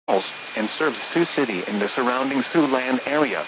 and serves Sioux City and the surrounding Siouxland area.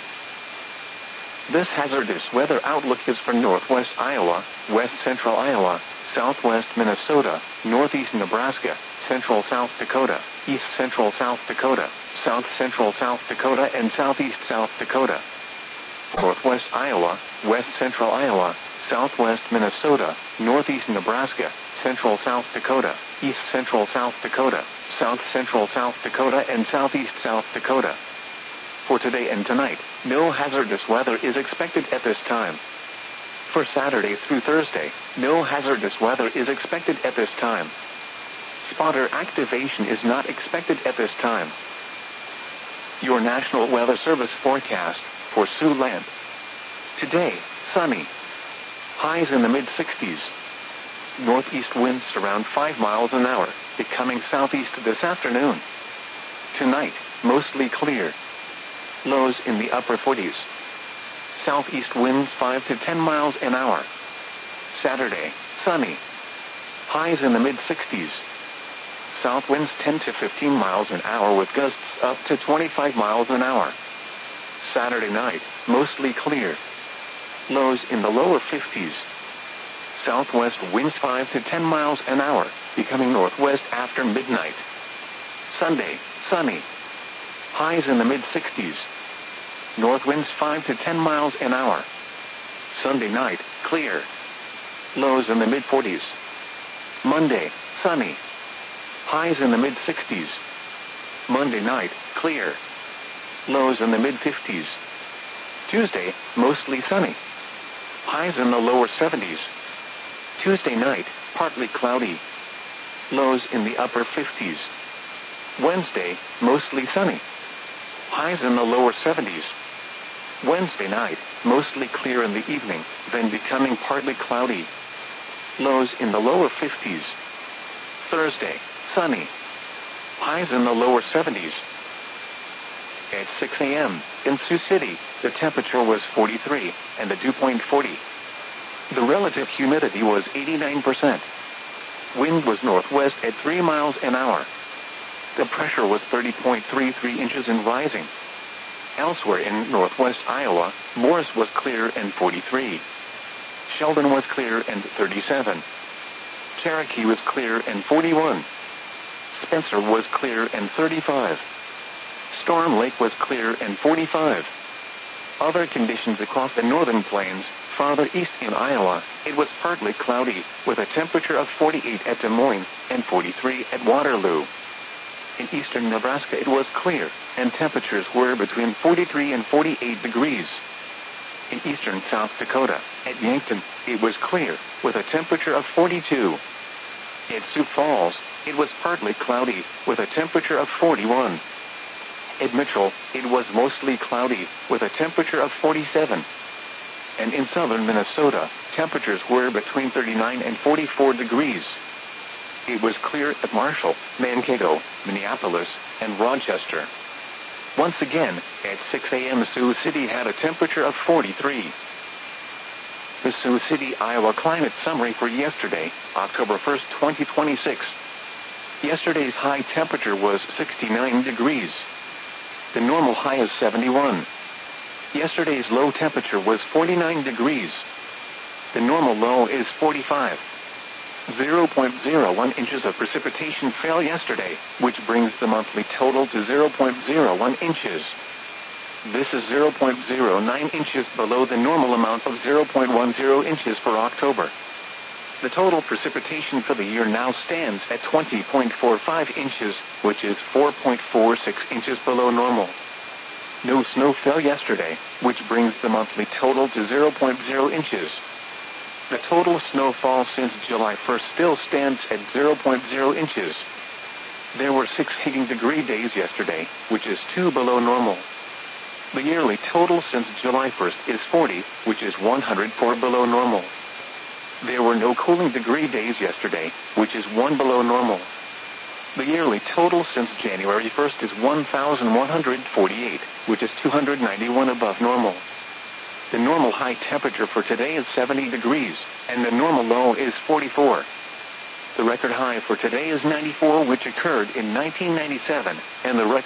This hazardous weather outlook is for northwest Iowa, west central Iowa, southwest Minnesota, northeast Nebraska, central South Dakota, east central South Dakota, south central South Dakota, and southeast South Dakota. Northwest Iowa, west central Iowa, southwest Minnesota, northeast Nebraska, central South Dakota, east central South Dakota, south central South Dakota, and southeast South Dakota. For today and tonight, no hazardous weather is expected at this time. For Saturday through Thursday, no hazardous weather is expected at this time. Spotter activation is not expected at this time. Your National Weather Service forecast for Siouxland. Today, sunny. Highs in the mid-60s. Northeast winds around 5 miles an hour, becoming southeast this afternoon. Tonight, mostly clear. Lows in the upper 40s. Southeast winds 5 to 10 miles an hour. Saturday, sunny. Highs in the mid-60s. South winds 10 to 15 miles an hour with gusts up to 25 miles an hour. Saturday night, mostly clear. Lows in the lower 50s. Southwest winds 5 to 10 miles an hour, becoming northwest after midnight. Sunday, sunny. Highs in the mid-60s. North winds 5 to 10 miles an hour. Sunday night, clear. Lows in the mid-40s. Monday, sunny. Highs in the mid-60s. Monday night, clear. Lows in the mid-50s. Tuesday, mostly sunny. Highs in the lower 70s. Tuesday night, partly cloudy. Lows in the upper 50s. Wednesday, mostly sunny. Highs in the lower 70s. Wednesday night, mostly clear in the evening, then becoming partly cloudy. Lows in the lower 50s. Thursday, sunny. Highs in the lower 70s. At 6 a.m., in Sioux City, the temperature was 43, and the dew point 40. The relative humidity was 89%. Wind was northwest at 3 miles an hour. The pressure was 30.33 inches and rising. Elsewhere in northwest Iowa, Morris was clear and 43. Sheldon was clear and 37. Cherokee was clear and 41. Spencer was clear and 35. Storm Lake was clear and 45. Other conditions across the northern plains, farther east in Iowa, it was partly cloudy, with a temperature of 48 at Des Moines and 43 at Waterloo. In eastern Nebraska it was clear, and temperatures were between 43 and 48 degrees. In eastern South Dakota, at Yankton, it was clear, with a temperature of 42. At Sioux Falls, it was partly cloudy, with a temperature of 41. At Mitchell, it was mostly cloudy, with a temperature of 47. And in southern Minnesota, temperatures were between 39 and 44 degrees. It was clear at Marshall, Mankato, Minneapolis, and Rochester. Once again, at 6 a.m. Sioux City had a temperature of 43. The Sioux City, Iowa climate summary for yesterday, October 1st, 2026. Yesterday's high temperature was 69 degrees. The normal high is 71. Yesterday's low temperature was 49 degrees. The normal low is 45. 0.01 inches of precipitation fell yesterday, which brings the monthly total to 0.01 inches. This is 0.09 inches below the normal amount of 0.10 inches for October. The total precipitation for the year now stands at 20.45 inches, which is 4.46 inches below normal. No snow fell yesterday, which brings the monthly total to 0.0 inches. The total snowfall since July 1st still stands at 0.0 inches. There were 6 heating degree days yesterday, which is 2 below normal. The yearly total since July 1st is 40, which is 104 below normal. There were no cooling degree days yesterday, which is 1 below normal. The yearly total since January 1st is 1,148, which is 291 above normal. The normal high temperature for today is 70 degrees, and the normal low is 44. The record high for today is 94, which occurred in 1997, and the record